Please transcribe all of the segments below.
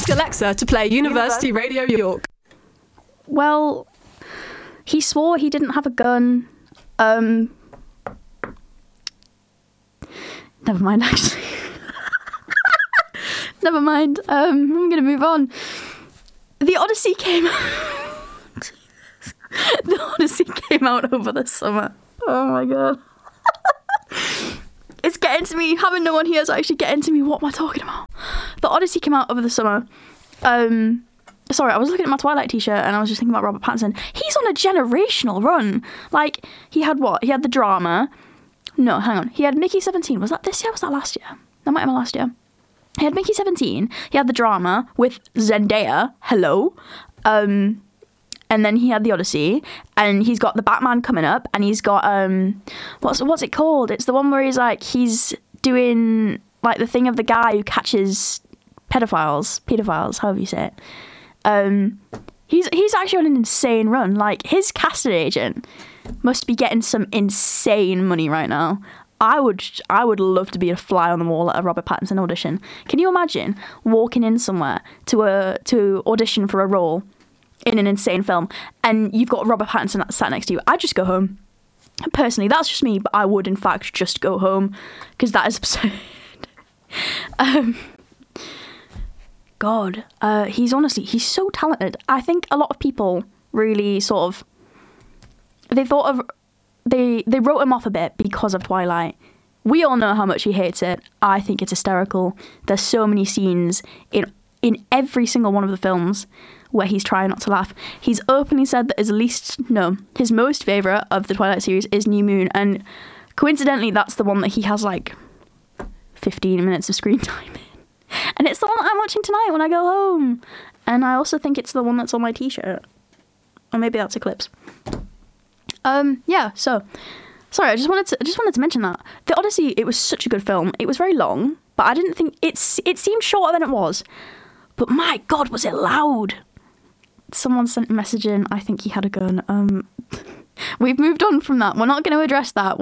Ask Alexa to play University Radio York. Well, he swore he didn't have a gun. Never mind, actually. Never mind. I'm going to move on. The Odyssey came out over the summer. Oh my god. It's getting to me. Having no one here is actually getting to me. What am I talking about? The Odyssey came out over the summer. Sorry, I was looking at my Twilight t-shirt and I was just thinking about Robert Pattinson. He's on a generational run. Like, he had what? He had the drama. No, hang on. He had Mickey 17. Was that this year or was that last year? That might have been last year. He had Mickey 17. He had the drama with Zendaya. Hello. And then he had the Odyssey. And he's got the Batman coming up. And he's got, what's it called? It's the one where he's doing, like, the thing of the guy who catches pedophiles, however you say it. He's actually on an insane run. Like, his casting agent must be getting some insane money right now. I would love to be a fly on the wall at a Robert Pattinson audition. Can you imagine walking in somewhere to audition for a role in an insane film and you've got Robert Pattinson sat next to you? I'd just go home. Personally, that's just me, but I would in fact just go home because that is absurd. God, he's so talented. I think a lot of people really sort of they wrote him off a bit because of Twilight. We all know how much he hates it. I think it's hysterical. There's so many scenes in every single one of the films where he's trying not to laugh. He's openly said that his most favourite of the Twilight series is New Moon, and coincidentally that's the one that he has like 15 minutes of screen time in. And it's the one that I'm watching tonight when I go home. And I also think it's the one that's on my t-shirt. Or maybe that's Eclipse. So sorry, I just wanted to mention that the Odyssey, it was such a good film. It was very long, but I didn't think it seemed shorter than it was. But my God, was it loud? Someone sent a message in. I think he had a gun. We've moved on from that. We're not going to address that.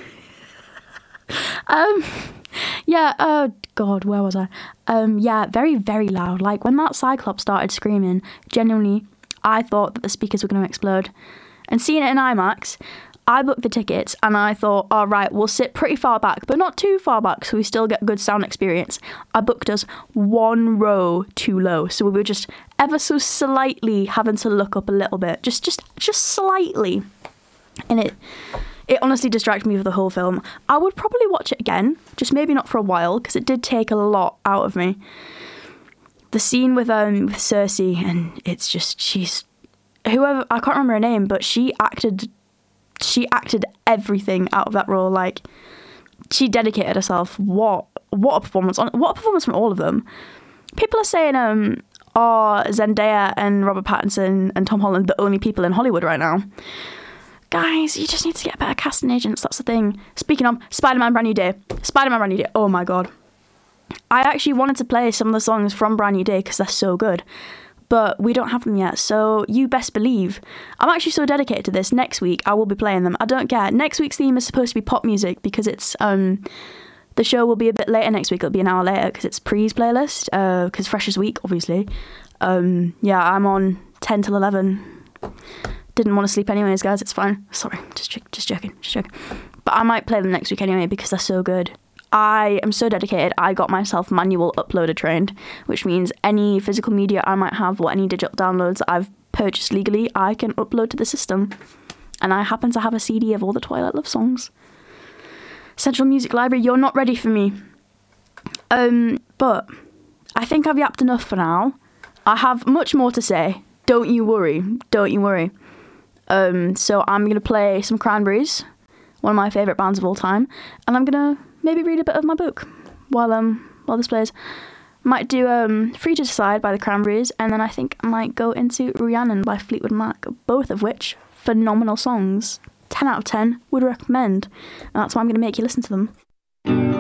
Oh God, where was I? Very, very loud. Like when that Cyclops started screaming, genuinely, I thought that the speakers were going to explode. And seeing it in IMAX, I booked the tickets and I thought, all right, we'll sit pretty far back, but not too far back so we still get good sound experience. I booked us one row too low, so we were just ever so slightly having to look up a little bit, just slightly. And it honestly distracted me for the whole film. I would probably watch it again, just maybe not for a while, because it did take a lot out of me. The scene with Cersei, and it's just, she's whoever, I can't remember her name, but she acted everything out of that role. Like, she dedicated herself. What a performance! What a performance from all of them. People are saying, Zendaya and Robert Pattinson and Tom Holland the only people in Hollywood right now. Guys, you just need to get better casting agents. That's the thing. Speaking of Spider-Man Brand New Day. Oh my God. I actually wanted to play some of the songs from Brand New Day because they're so good. But we don't have them yet, so you best believe. I'm actually so dedicated to this. Next week, I will be playing them. I don't care. Next week's theme is supposed to be pop music because it's, the show will be a bit later next week. It'll be an hour later because it's Pre's playlist, because Freshers Week, obviously. I'm on 10 till 11. Didn't want to sleep anyways, guys. It's fine. Sorry, just joking. But I might play them next week anyway because they're so good. I am so dedicated. I got myself manual uploader trained, which means any physical media I might have or any digital downloads I've purchased legally, I can upload to the system. And I happen to have a CD of all the Twilight love songs. Central Music Library, you're not ready for me. But I think I've yapped enough for now. I have much more to say. Don't you worry. So I'm going to play some Cranberries, one of my favourite bands of all time, and I'm going to maybe read a bit of my book while this plays. Might do Free to Decide by the Cranberries, and then I think I might go into Rhiannon by Fleetwood Mac, both of which phenomenal songs. 10 out of 10 would recommend, and that's why I'm going to make you listen to them.